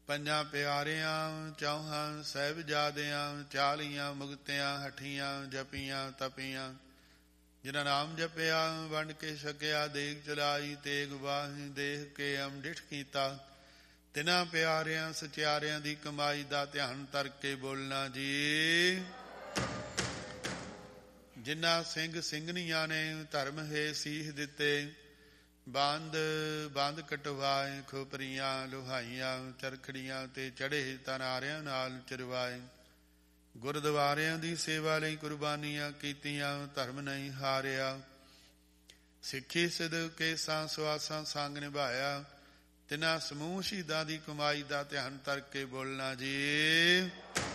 ਪੰਜਾਂ ਪਿਆਰਿਆਂ ਚੌਹਾਂ ਸਾਹਿਬਜ਼ਾਦਿਆਂ 40 ਮੁਕਤਿਆਂ ਹਠੀਆਂ ਜਪੀਆਂ ਤਪੀਆਂ। ਜਿਨ੍ਹਾਂ ਨਾਮ ਜਪਿਆ ਵੰਡ ਕੇ ਛਕਿਆ ਦੇਗ ਚਲਾਈ ਤੇਗ ਵਾਹੀ ਦੇਖ ਕੇ ਅੰਮ੍ਰਿਤ ਕੀਤਾ। ਤਿਨਾਂ ਪਿਆਰਿਆਂ ਸਚਿਆਰਿਆਂ ਦੀ ਕਮਾਈ ਦਾ ਧਿਆਨ ਧਰ ਕੇ ਬੋਲਣਾ ਜੀ। ਜਿਨ੍ਹਾਂ ਸਿੰਘ ਸਿੰਘਣੀਆਂ ਨੇ ਧਰਮ ਹੈ ਸੀਸ ਦਿੱਤੇ ਬੰਦ ਕਟਵਾਏ ਖੋਪਰੀਆਂ ਲੁਹਾਈਆਂ ਚਰਖੜੀਆਂ ਤੇ ਚੜ੍ਹੇ ਤਨਾਰਿਆਂ ਨਾਲ ਚਰਵਾਏ। ਗੁਰਦੁਆਰਿਆਂ ਦੀ ਸੇਵਾ ਲਈ ਕੁਰਬਾਨੀਆਂ ਕੀਤੀਆਂ ਧਰਮ ਨਹੀਂ ਹਾਰਿਆ। ਸਿੱਖੀ ਸਿਦਕ ਕੇਸਾਂ ਸੁਆਸਾਂ ਸੰਗ ਨਿਭਾਇਆ। ਤਿਨਾਂ ਸਮੂਹ ਸ਼ਹੀਦਾਂ ਦੀ ਕਮਾਈ ਦਾ ਧਿਆਨ ਧਰ ਕੇ ਬੋਲਣਾ ਜੀ।